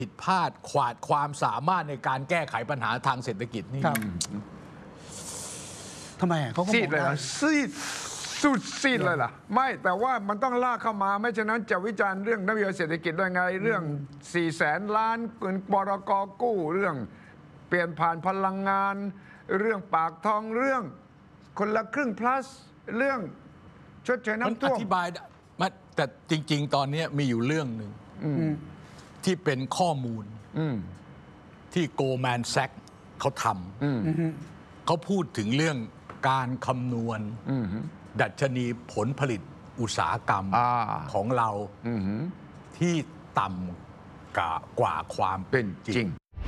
ผิดพลาดขาดความสามารถในการแก้ไขปัญหาทางเศรษฐกิจนี่ทำไมเขาก็ซีดเลยล่ะสุดซีดเลยล่ะไม่แต่ว่ามันต้องลากเข้ามาไม่ฉะนั้นจะวิจารณ์เรื่องนโยบายเศรษฐกิจได้ไงเรื่อง400,000 ล้านเงินบลก.กู้เรื่องเปลี่ยนผ่านพลังงานเรื่องปากท้องเรื่องคนละครึ่ง plus เรื่องชดเชยน้ำท่วมอธิบายแต่จริงๆตอนนี้มีอยู่เรื่องหนึ่งที่เป็นข้อมูลที่โกลแมนแซกเขาทำเขาพูดถึงเรื่องการคำนวณดัชนีผลผลิตอุตสาหกรรมของเราที่ต่ำกว่าความเป็นจริง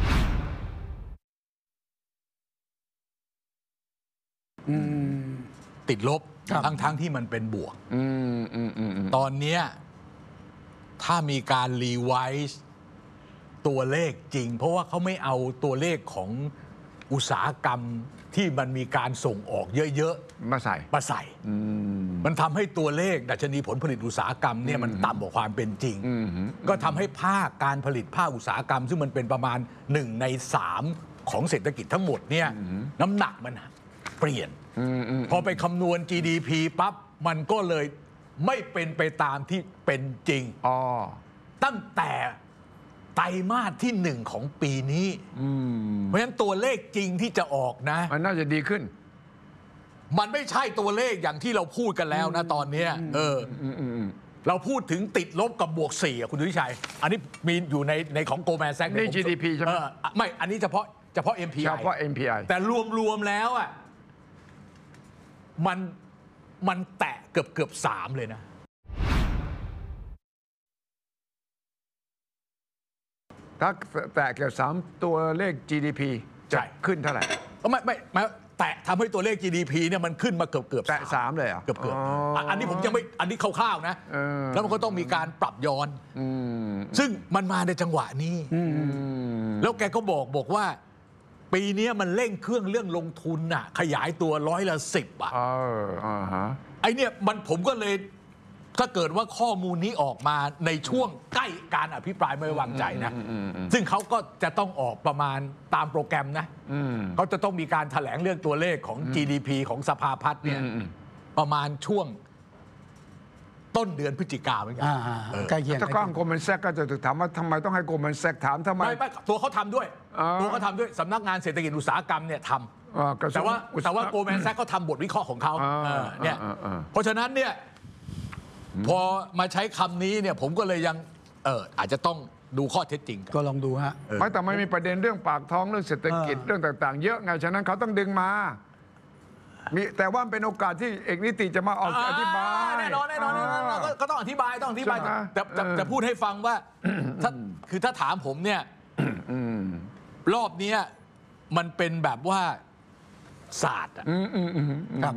ติดลบทั้งที่มันเป็นบวกตอนนี้ถ้ามีการรีไวซ์ตัวเลขจริงเพราะว่าเขาไม่เอาตัวเลขของอุตสาหกรรมที่มันมีการส่งออกเยอะๆมาใส่มันทำให้ตัวเลขดัชนีผลผลิตอุตสาหกรรมเนี่ยมันต่ำกว่าความเป็นจริงก็ทำให้ภาคการผลิตภาคอุตสาหกรรมซึ่งมันเป็นประมาณ1 ใน 3ของเศรษฐกิจทั้งหมดเนี่ยน้ำหนักมันเปลี่ยนพอไปคำนวณ GDP ปั๊บมันก็เลยไม่เป็นไปตามที่เป็นจริงตั้งแต่ไตรมาสที่1ของปีนี้เพราะฉะนั้นตัวเลขจริงที่จะออกนะมันน่าจะดีขึ้นมันไม่ใช่ตัวเลขอย่างที่เราพูดกันแล้วนะตอนนี้เราพูดถึงติดลบกับบวก4คุณดุวิชัยอันนี้มีอยู่ในของโกลแมนแซกนี่ GDP ใช่ไหมไม่อันนี้เฉพาะ MPI เฉพาะ MPI แต่รวมแล้วอ่ะมันแตะเกือบ3เลยนะถ้าแตะเกือบ3ตัวเลข GDP จะขึ้นเท่าไหร่ไม่แตะทำให้ตัวเลข GDP เนี่ยมันขึ้นมาเกือบแตะ3เลยอ่ะเกือบอันนี้ผมยังไม่อันนี้คร่าวๆนะแล้วมันก็ต้องมีการปรับย้อนซึ่งมันมาในจังหวะนี้แล้วแกก็บอกว่าปีนี้มันเร่งเครื่องเรื่องลงทุนน่ะขยายตัว10%อ่ะไอเนี่ยผมก็เลยถ้าเกิดว่าข้อมูลนี้ออกมาในช่วงใกล้การอภิปรายไม่ไว้วางใจนะซึ่งเขาก็จะต้องออกประมาณตามโปรแกรมนะเขาจะต้องมีการแถลงเรื่องตัวเลขของ GDP ของสภาพัฒน์เนี่ยประมาณช่วงต้นเดือนพฤศจิกาเหมือนกันใกล้เคียงถ้ากล้องโกลแมนแซกก็จะถูกถามว่าทำไมต้องให้โกลแมนแซกถามทำไมไม่ตัวเขาทำด้วยสำนักงานเศรษฐกิจอุตสาหกรรมเนี่ยทำแต่ว่าโกลแมนแซกเขาทำบทวิเคราะห์ของเขาเนี่ยเพราะฉะนั้นเนี่ยพอมาใช้คำนี้เนี่ยผมก็เลยยังอาจจะต้องดูข้อเท็จจริงก็ลองดูฮะไม่แต่ไม่มีประเด็นเรื่องปากท้องเรื่องเศรษฐกิจเรื่องต่างๆเยอะไงฉะนั้นเขาต้องดึงมามีแต่ว่าเป็นโอกาสที่เอกนิติจะมาออกอธิบายแน่นอนก็ต้องอธิบายแต่พูดให้ฟังว่าถ้าถามผมเนี่ยรอบนี้มันเป็นแบบว่าศาสตร์ครับ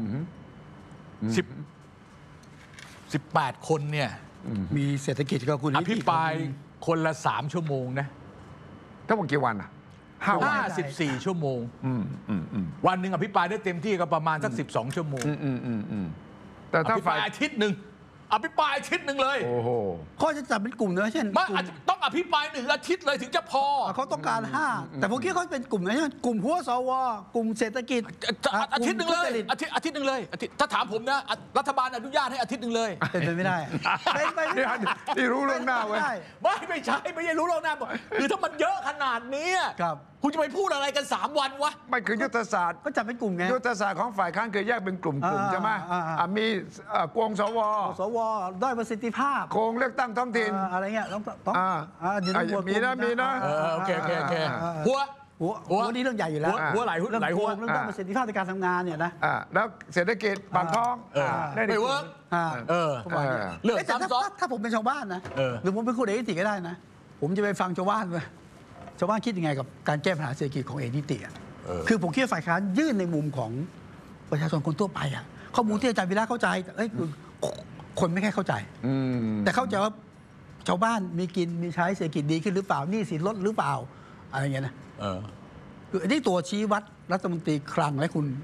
18 คนเนี่ยมีเศรษฐกิจก็คุณอภิปรายคนละ3 ชั่วโมงนะทั้งหมดกี่วันอ่ะ 54 ชั่วโมงวันหนึ่งอภิปรายได้เต็มที่ก็ประมาณสัก12 ชั่วโมงแต่ถ้าฝ่ายอาทิตย์หนึ่งอภิปรายอาทิตย์หนึ่งเลยโอ้โหเขาจะจัดเป็นกลุ่มนะเช่นต้องอภิปราย1 อาทิตย์เลยถึงจะพอเขาต้องการ5แต่ผมคิดเขาเป็นกลุ่มนะเช่นกลุ่มหัวสวกลุ่มเศรษฐกิจอาทิตย์หนึ่งเลยอาทิตย์หนึ่งเลยถ้าถามผมนะรัฐบาลอนุญาตให้อาทิตย์หนึ่งเลยเป็นไปไม่ได้ที่รู้เรื่องหน้าไว้ไม่ใช่รู้เรื่องหน้าคือถ้ามันเยอะขนาดนี้คุณจะไปพูดอะไรกัน3 วันวะไม่คือยุทธศาสตร์ก็จัดเป็นกลุ่มไงยุทธศาสตร์ของฝ่ายค้านคือแยกเป็นกลุ่มใช่ไหมมีกวงสวด้อยประสิทธิภาพโครงเลือกตั้งท้องถิ่นอะไรเงี้ยต้องมีนะโอเคหัวนี่เรื่องใหญ่อยู่แล้วหัวไหลหัวเรื่องประสิทธิภาพในการทำงานเนี่ยนะแล้วเศรษฐกิจปากท้องไม่เวิร์กเรื่องซ้ำซ้อนถ้าผมเป็นชาวบ้านนะหรือผมเป็นคนเอกนิติก็ได้นะผมจะไปฟังชาวบ้านคิดยังไงกับการแก้ปัญหาเศรษฐกิจของเอกนิติคือผมคิดฝ่ายค้านยื่นในมุมของประชาชนคนทั่วไปข้อมูลที่อาจารย์วิระเข้าใจคนไม่แค่เข้าใจแต่เข้าใจว่าชาวบ้านมีกินมีใช้เศรษฐกิจดีขึ้นหรือเปล่าหนี้สินลดหรือเปล่าอะไรเงี้ยนะคืออันนี้ตัวชี้วัดรัฐมนตรีคลังและคุณ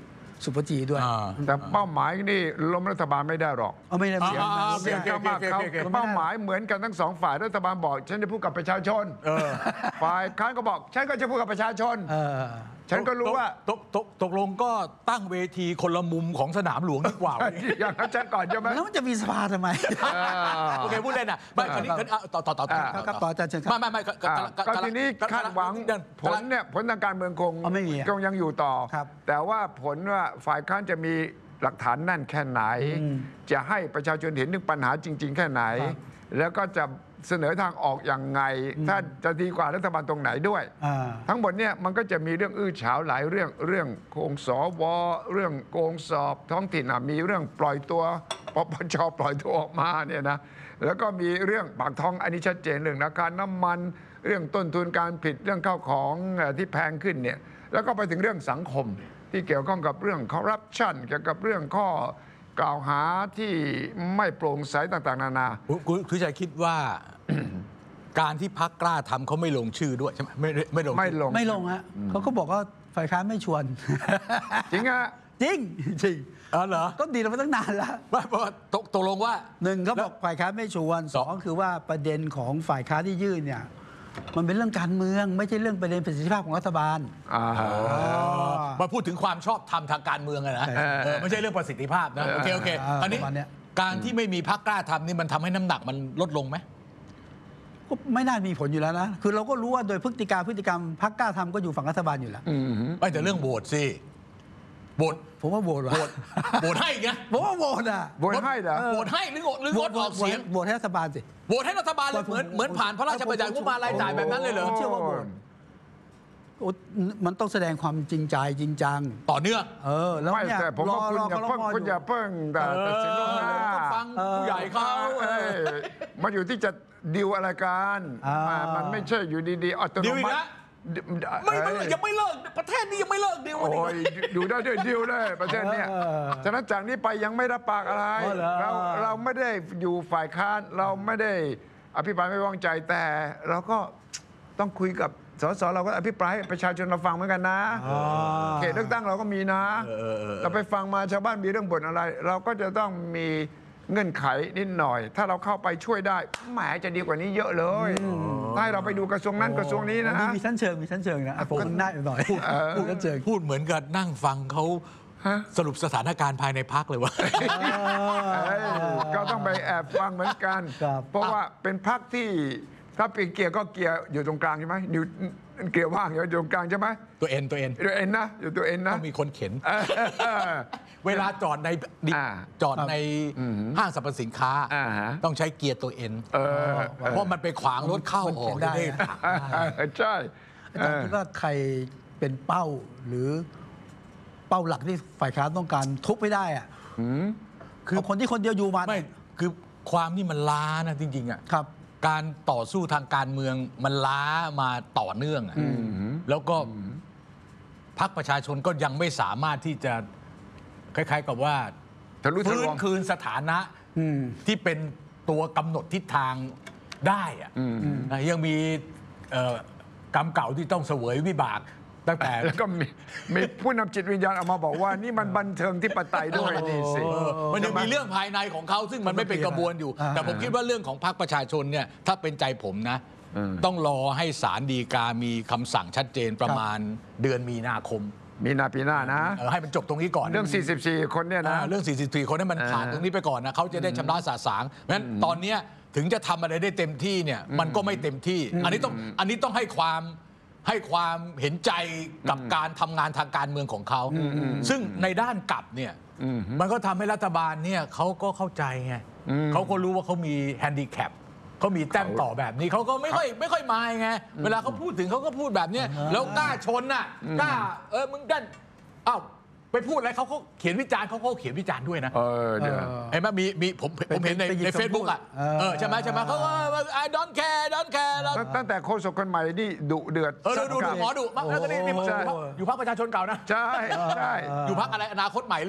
สุภจีด้วยแต่เป้าหมายนี่ล้มรัฐบาลไม่ได้หรอกไม่ได้เสียงเสียงข้างมากเขาเป้าหมายเหมือนกันทั้งสองฝ่ายรัฐบาลบอกฉันจะพูดกับประชาชนฝ่ายค้านก็บอกฉันก็จะพูดกับประชาชนฉันก็รู้ว่าตกลงก็ตั้งเวทีคนละมุมของสนามหลวงดีกว่าอย่างนั้นฉันก่อนใช่ไหมแล้วมันจะมีสภาทำไมโอเคพูดเล่นนะไม่คราวนี้ต่อครับต่ออาจารย์เชิญครับไม่ก็ทีนี้คาดหวังผลเนี่ยผลทางการเมืองคงยังอยู่ต่อแต่ว่าผลว่าฝ่ายค้านจะมีหลักฐานแน่นแค่ไหน จะให้ประชาชนเห็นถึงปัญหาจริง ๆ แค่ไหน แล้วก็จะเสนอทางออกอย่างไงถ้าจะดีกว่ารัฐบาลตรงไหนด้วยทั้งหมดเนี่ยมันก็จะมีเรื่องอื้อฉาวหลายเรื่องโกงสวเรื่องโกงสอบท้องถิ่นมีเรื่องปล่อยตัวปปชปล่อยตัวออกมาเนี่ยนะแล้วก็มีเรื่องปากท้องอันนี้ชัดเจนเรื่องราคาน้ำมันเรื่องต้นทุนการผลิตเรื่องข้าวของที่แพงขึ้นเนี่ยแล้วก็ไปถึงเรื่องสังคมที่เกี่ยวข้องกับเรื่องคอร์รัปชันเกี่ยวกับเรื่องข้อกล่าวหาที่ไม่โปร่งใสต่างๆนานาคุณชัยคิดว่า การที่พรรคกล้าทำเขาไม่ลงชื่อด้วยใช่ไหมไม่ลงฮะเขาก็บอกว่าฝ่ายค้านไม่ชวนจริงอะจริงเหรอก็ดีเรามาตั้งนานแล้วตกลงว่า 1เขาบอกฝ่ายค้านไม่ชวน2คือว่าประเด็นของฝ่ายค้านที่ยื่นเนี่ยมันเป็นเรื่องการเมืองไม่ใช่เรื่องประเด็นประสิทธิภาพของรัฐบาลมาพูดถึงความชอบธรรมทางการเมืองนะไม่ใช่เรื่องประสิทธิภาพนะโอเคอันนี้การที่ไม่มีพรรคกล้าทำนี่มันทำให้น้ำหนักมันลดลงไหมก็ไม่น่ามีผลอยู่แล้วนะคือเราก็รู้ว่าโดยพฤติกรรมพรรคกล้าทำก็อยู่ฝั่งรัฐบาลอยู่แล้วไม่แต่เรื่องโหวตสิโหวตผมว่าโหวตให้ไงผมว่าโหวตโหวตให้เหรอโหวตให้หรืองดออกเสียงโหวตให้รัฐบาลสิโหวตให้รัฐบาลเลยเหมือนผ่านพระราชบัญญัติงบประมาณรายจ่ายแบบนั้นเลยเหรอเชื่อว่าโหวตมันต้องแสดงความจริงใจจริงจังต่อเนื่องแล้วเนี่ยแต่ผมว่าคุณอย่าเพิ่งแต่สินค้าฟังผู้ใหญ่เขามาอยู่ที่จะดิวอะไรกันมันไม่ใช่อยู่ดีๆอัตโนมัติไม่ยังไม่เลิกประเทศนี้ยังไม่เลิกดิวดูได้ด้วยดิวได้ประเทศนี้ฉะนั้นจากนี้ไปยังไม่รับปากอะไรเราไม่ได้อยู่ฝ่ายค้านเราไม่ได้อภิปรายไม่ไว้วางใจแต่เราก็ต้องคุยกับสสเราก็อภิปรายให้ประชาชนเราฟังเหมือนกันนะเขตเลือกตั้งเราก็มีนะเราไปฟังมาชาวบ้านมีเรื่องบ่นอะไรเราก็จะต้องมีเงื่อนไขนิดหน่อยถ้าเราเข้าไปช่วยได้แหมจะดีกว่านี้เยอะเลยให้เราไปดูกระทรวงนั้นกระทรวงนี้นะมีชั้นเชิงนะผมน่าหน่อยพูดชั้นเชิงพูดเหมือนกับนั่งฟังเขาสรุปสถานการณ์ภายในพรรคเลยว่าก็ต้องไปแอบฟังเหมือนกันเพราะว่าเป็นพรรคที่ถ้าเป็นเกียร์ก็เกียร์อยู่ตรงกลางใช่ไหมนิ้วเกียร์ว่างอยู่ตรงกลางใช่ไหมตัวเอ็นนะอยู่ตัวเอ็นนะต้องมีคนเข็นเวลาจอดในห้างสรรพสินค้าต้องใช้เกียร์ตัวเอ็นเพราะมันไปขวางรถเข้าออกได้ใช่อาจารย์คิดว่าใครเป็นเป้าหรือเป้าหลักที่ฝ่ายค้านต้องการทุบไม่ได้อ่ะคือคนที่คนเดียวอยู่มาไม่คือความนี่มันล้านะจริงๆอ่ะการต่อสู้ทางการเมืองมันล้ามาต่อเนื่องแล้วก็พรรคประชาชนก็ยังไม่สามารถที่จะคล้ายๆกับว่าฟื้นคืนสถานะที่เป็นตัวกำหนดทิศทางได้อะยังมีกรรมเก่าที่ต้องเสวยวิบากตั้งแต่แล้วก็มีผู้นำจิตวิญญาณออกมาบอกว่านี่มันบันเทิงที่ปไตยด้วยนี่สิมันยังมีเรื่องภายในของเขาซึ่งมันไม่เป็นกระบวนอยู่แต่ผมคิดว่าเรื่องของพรรคประชาชนเนี่ยถ้าเป็นใจผมนะต้องรอให้ศาลฎีกามีคำสั่งชัดเจนประมาณเดือนมีนาคมปีหน้านะให้มันจบตรงนี้ก่อนเรื่อง44คนเนี่ยนะเรื่อง44คนให้มันผ่านตรงนี้ไปก่อนนะเขาจะได้ชำระสาสางเพราะฉะนั้นตอนนี้ถึงจะทำอะไรได้เต็มที่เนี่ยมันก็ไม่เต็มที่อันนี้ต้องให้ความเห็นใจกับการทำงานทางการเมืองของเขาซึ่งในด้านกลับเนี่ยมันก็ทำให้รัฐบาลเนี่ยเขาก็เข้าใจไงเขาก็รู้ว่าเขามีแฮนดิแคปเขามีแต้มต่อแบบนี้เขาก็ไม่ค่อยมาไงเวลาเขาพูดถึงเขาก็พูดแบบนี้แล้วกล้าชนน่ะกล้ามึงกันอ้าวไปพูดอะไรเขาเขียนวิจารณ์เขาเขียนวิจารณ์ด้วยนะเห็นไหมมีผมเห็นในเฟซบุ๊กอ่ะใช่ไหมเขาว่า I don't care ตั้งแต่โฆษกคนใหม่นี่ดุเดือดดูหมอดุแล้วก็นี่อยู่พรรคประชาชนเก่านะใช่อยู่พรรคอะไรอนาคตใหม่หรือ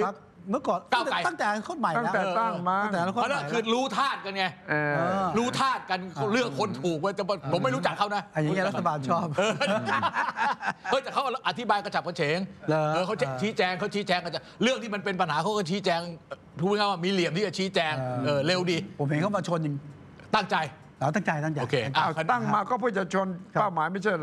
เมื่อก่อนก้าวไกลตั้งแต่คนใหม่ตั้งแต่ตั้งมาตั้งแต่เพราะนั่นคือรู้ธาตุกันไง รู้ธาตุกันเลือกคนถูกว่าจะผมไม่รู้จักเขานะอันนี้รัฐบาลชอบเฮ้ยแต่เขาอธิบายกระฉับกระเฉงเหรอเขาชี้แจงกันจะเรื่องที่มันเป็นปัญหาเขาก็ชี้แจงพูดง่ายๆว่ามีเหลี่ยมที่จะชี้แจงเร็วดีผมเห็นเขามาชนจริงตั้งใจตั้งใจโอเคตั้งมาก็เพื่อจะชนเป้าหมายไม่ใช่